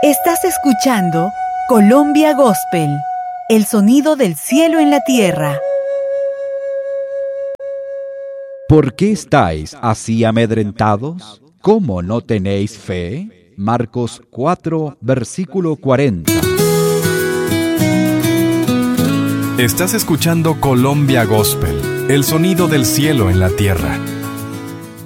Estás escuchando Colombia Gospel, el sonido del cielo en la tierra. ¿Por qué estáis así amedrentados? ¿Cómo no tenéis fe? Marcos 4, versículo 40. Estás escuchando Colombia Gospel, el sonido del cielo en la tierra,